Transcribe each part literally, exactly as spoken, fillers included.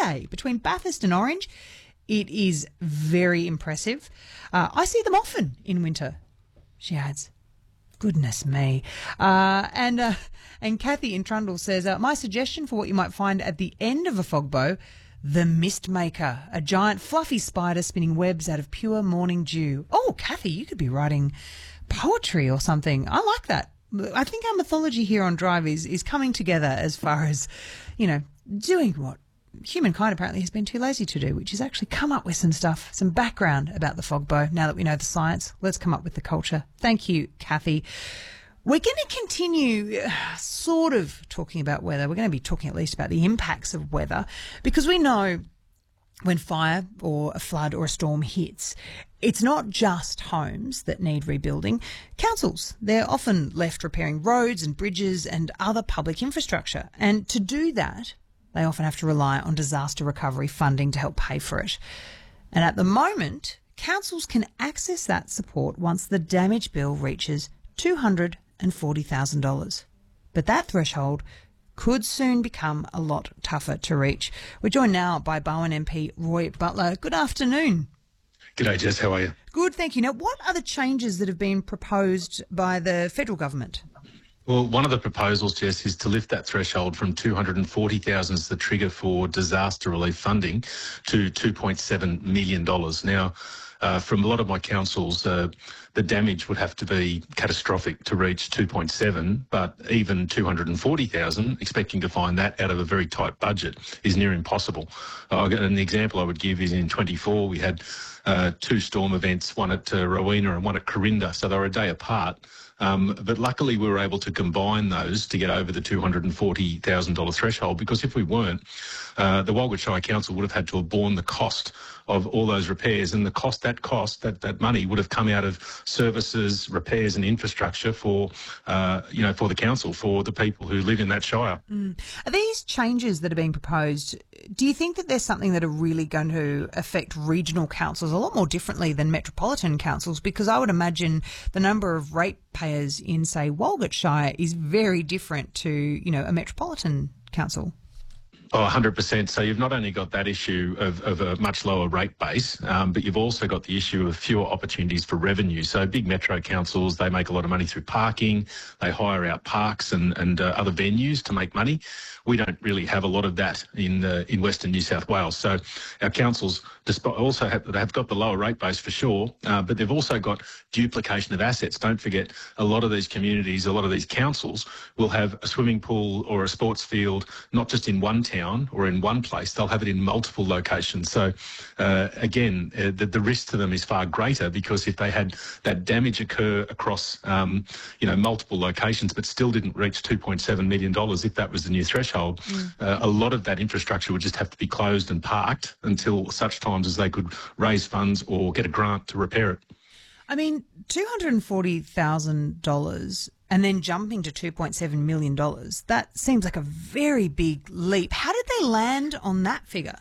holiday between Bathurst and Orange. It is very impressive. Uh, I see them often in winter, she adds. Goodness me. Uh, and uh, and Kathy in Trundle says, uh, my suggestion for what you might find at the end of a fog bow, the mist maker, a giant fluffy spider spinning webs out of pure morning dew. Oh, Kathy, you could be writing poetry or something. I like that. I think our mythology here on Drive is, is coming together as far as, you know, doing what humankind apparently has been too lazy to do, which is actually come up with some stuff, some background about the fog bow. Now that we know the science, let's come up with the culture. Thank you, Kathy. We're going to continue uh, sort of talking about weather. We're going to be talking at least about the impacts of weather, because we know when fire or a flood or a storm hits, it's not just homes that need rebuilding. Councils, they're often left repairing roads and bridges and other public infrastructure. And to do that, they often have to rely on disaster recovery funding to help pay for it. And at the moment, councils can access that support once the damage bill reaches two hundred forty thousand dollars. But that threshold could soon become a lot tougher to reach. We're joined now by Bowen M P Roy Butler. Good afternoon. G'day, Jess. How are you? Good, thank you. Now, what are the changes that have been proposed by the federal government? Well, one of the proposals, Jess, is to lift that threshold from two hundred forty thousand dollars as the trigger for disaster relief funding to two point seven million dollars. Now, uh, from a lot of my councils, uh, the damage would have to be catastrophic to reach two point seven, but even two hundred forty thousand, expecting to find that out of a very tight budget, is near impossible. Uh, an example I would give is in twenty-four, we had uh, two storm events, one at uh, Rowena and one at Corinda, so they were a day apart. Um, but luckily we were able to combine those to get over the two hundred forty thousand dollars threshold, because if we weren't, uh, the Walgett Shire Council would have had to have borne the cost of all those repairs, and the cost, that cost, that, that money would have come out of services, repairs and infrastructure for, uh, you know, for the council, for the people who live in that shire. Mm. Are these changes that are being proposed, do you think that there's something that are really going to affect regional councils a lot more differently than metropolitan councils? Because I would imagine the number of ratepayers in, say, Walgett Shire is very different to, you know, a metropolitan council. Oh, one hundred percent. So you've not only got that issue of, of a much lower rate base, um, but you've also got the issue of fewer opportunities for revenue. So big metro councils, they make a lot of money through parking, they hire out parks and, and uh, other venues to make money. We don't really have a lot of that in uh, in Western New South Wales. So our councils despite also have, they have got the lower rate base for sure, uh, but they've also got duplication of assets. Don't forget, a lot of these communities, a lot of these councils will have a swimming pool or a sports field, not just in one town or in one place, they'll have it in multiple locations. So uh, again, uh, the, the risk to them is far greater, because if they had that damage occur across, um, you know, multiple locations, but still didn't reach two point seven million dollars, if that was the new threshold, mm. uh, a lot of that infrastructure would just have to be closed and parked until such times as they could raise funds or get a grant to repair it. I mean, two hundred forty thousand dollars and then jumping to two point seven million dollars, that seems like a very big leap. How did they land on that figure?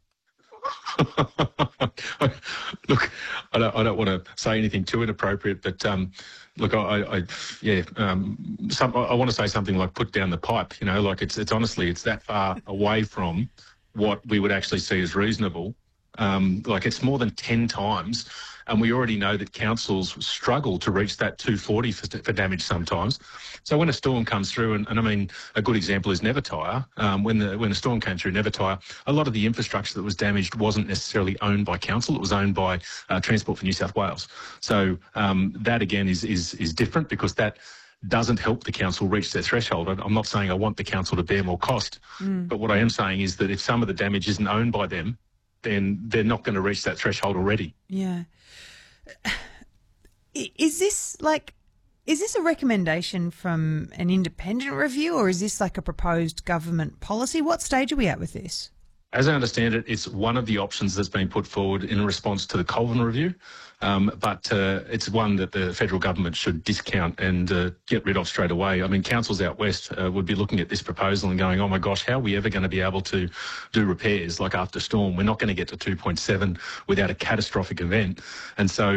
Look, I don't, I don't want to say anything too inappropriate, but um, look, I, I yeah, um, some, I want to say something like put down the pipe. You know, like it's it's honestly it's that far away from what we would actually see as reasonable. Um, like it's more than ten times, and we already know that councils struggle to reach that two forty for, for damage sometimes. So when a storm comes through, and, and I mean, a good example is Nevertire. Um, when the when a storm came through Nevertire, a lot of the infrastructure that was damaged wasn't necessarily owned by council; it was owned by uh, Transport for New South Wales. So um, that again is is is different, because that doesn't help the council reach their threshold. I'm not saying I want the council to bear more cost, mm. but what I am saying is that if some of the damage isn't owned by them, then they're not going to reach that threshold already. Yeah. Is this like, is this a recommendation from an independent review, or is this like a proposed government policy? What stage are we at with this? As I understand it, it's one of the options that's been put forward in response to the Colvin review, um, but uh, it's one that the federal government should discount and uh, get rid of straight away. I mean, councils out west uh, would be looking at this proposal and going, oh my gosh, how are we ever going to be able to do repairs like after storm? We're not going to get to two point seven without a catastrophic event. And so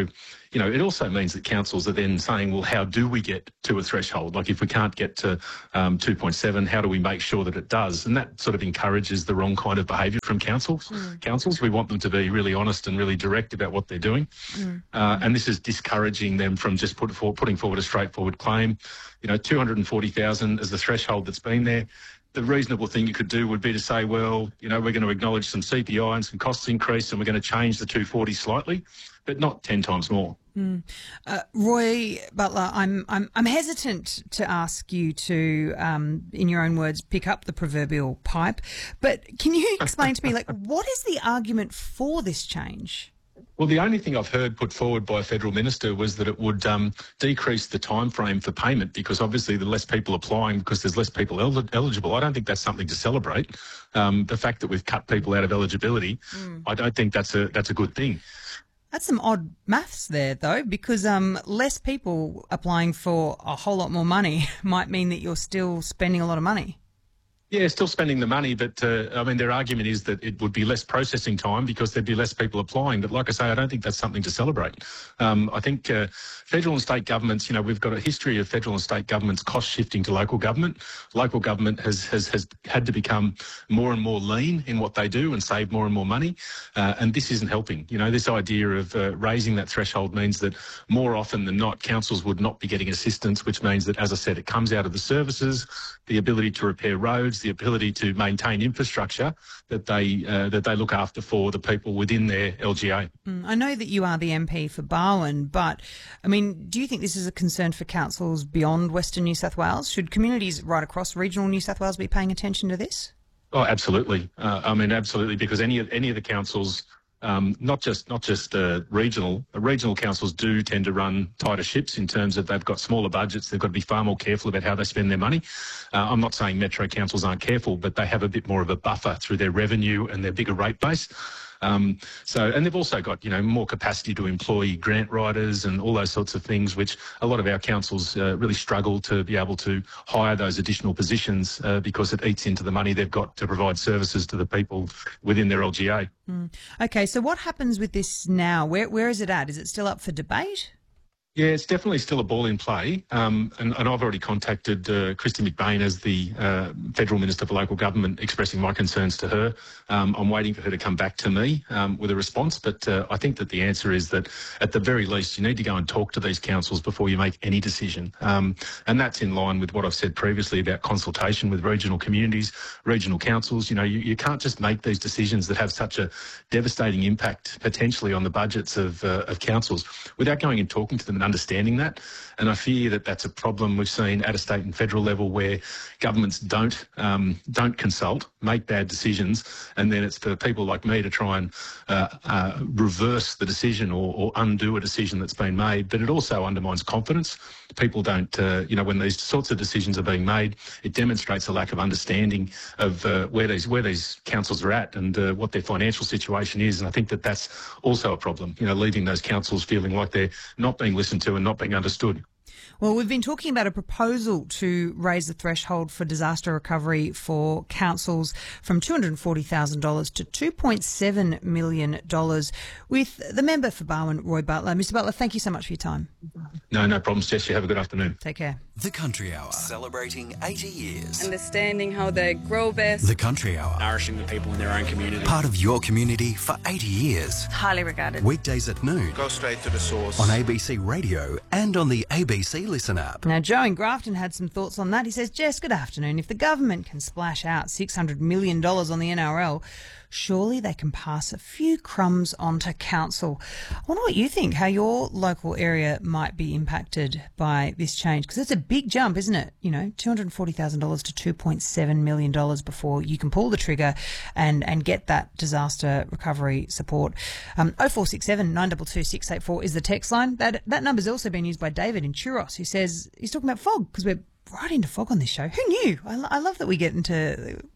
you know, it also means that councils are then saying, well, how do we get to a threshold? Like if we can't get to um, two point seven, how do we make sure that it does? And that sort of encourages the wrong kind of behaviour from councils. Mm. Councils, we want them to be really honest and really direct about what they're doing. Mm. Uh, and this is discouraging them from just put for, putting forward a straightforward claim. You know, two hundred forty thousand is the threshold that's been there. The reasonable thing you could do would be to say, well, you know, we're going to acknowledge some C P I and some costs increase and we're going to change the two forty slightly, but not ten times more. Mm. Uh, Roy Butler, I'm I'm I'm hesitant to ask you to, um, in your own words, pick up the proverbial pipe, but can you explain to me, like, what is the argument for this change? Well, the only thing I've heard put forward by a federal minister was that it would um, decrease the time frame for payment because obviously the less people applying because there's less people el- eligible. I don't think that's something to celebrate. Um, the fact that we've cut people out of eligibility, mm. I don't think that's a that's a good thing. That's some odd maths there, though, because um, less people applying for a whole lot more money might mean that you're still spending a lot of money. Yeah, still spending the money, but uh, I mean, their argument is that it would be less processing time because there'd be less people applying. But like I say, I don't think that's something to celebrate. Um, I think uh, federal and state governments, you know, we've got a history of federal and state governments cost shifting to local government. Local government has has, has had to become more and more lean in what they do and save more and more money. Uh, and this isn't helping. You know, this idea of uh, raising that threshold means that more often than not, councils would not be getting assistance, which means that, as I said, it comes out of the services, the ability to repair roads, the ability to maintain infrastructure that they uh, that they look after for the people within their L G A. Mm, I know that you are the M P for Barwon, but I mean, do you think this is a concern for councils beyond Western New South Wales? Should communities right across regional New South Wales be paying attention to this? Oh, absolutely. Uh, I mean, absolutely, because any of any of the councils. Um, not just not just uh, regional. Uh, regional councils do tend to run tighter ships in terms of they've got smaller budgets. They've got to be far more careful about how they spend their money. Uh, I'm not saying metro councils aren't careful, but they have a bit more of a buffer through their revenue and their bigger rate base. Um, so, and they've also got, you know, more capacity to employ grant writers and all those sorts of things, which a lot of our councils uh, really struggle to be able to hire those additional positions uh, because it eats into the money they've got to provide services to the people within their L G A. Mm. Okay, so what happens with this now? Where Where is it at? Is it still up for debate? Yeah, it's definitely still a ball in play. Um, and, and I've already contacted uh, Kristy McBain as the uh, Federal Minister for Local Government, expressing my concerns to her. Um, I'm waiting for her to come back to me um, with a response. But uh, I think that the answer is that at the very least, you need to go and talk to these councils before you make any decision. Um, and that's in line with what I've said previously about consultation with regional communities, regional councils. You know, you, you can't just make these decisions that have such a devastating impact potentially on the budgets of, uh, of councils without going and talking to them and understanding that. And I fear that that's a problem we've seen at a state and federal level where governments don't um, don't consult, make bad decisions, and then it's for people like me to try and uh, uh, reverse the decision or, or undo a decision that's been made. But it also undermines confidence. People don't, uh, you know, when these sorts of decisions are being made, it demonstrates a lack of understanding of uh, where these where these councils are at and uh, what their financial situation is. And I think that that's also a problem, you know, leaving those councils feeling like they're not being listened to and not being understood. Well, we've been talking about a proposal to raise the threshold for disaster recovery for councils from two hundred forty thousand dollars to two point seven million dollars with the member for Barwon, Roy Butler. Mister Butler, thank you so much for your time. No, no problems, Jess. You have a good afternoon. Take care. The Country Hour, celebrating eighty years. Understanding how they grow best. The Country Hour, nourishing the people in their own community. Part of your community for eighty years. Highly regarded. Weekdays at noon. Go straight to the source. On A B C Radio and on the A B C Listen app. Now, Joe in Grafton had some thoughts on that. He says, Jess, good afternoon. If the government can splash out six hundred million dollars on the N R L, surely they can pass a few crumbs on to council. I wonder what you think, how your local area might be impacted by this change, because it's a big jump, isn't it? You know, two hundred forty thousand dollars to two point seven million dollars before you can pull the trigger and, and get that disaster recovery support. Um, oh four six seven, nine two two, six eight four is the text line. That, that number's also been used by David in Churros, who says he's talking about fog because we're right into fog on this show. Who knew? I, I love that we get into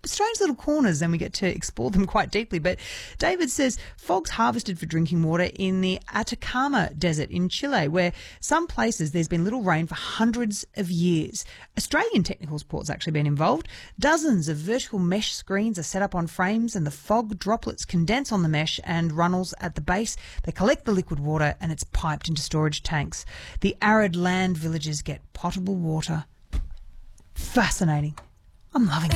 strange little corners, and we get to explore them quite deeply. But David says fog's harvested for drinking water in the Atacama Desert in Chile, where some places there's been little rain for hundreds of years. Australian technical support's actually been involved. Dozens of vertical mesh screens are set up on frames, and the fog droplets condense on the mesh and runnels at the base. They collect the liquid water and it's piped into storage tanks. The arid land villages get potable water. Fascinating. I'm loving it.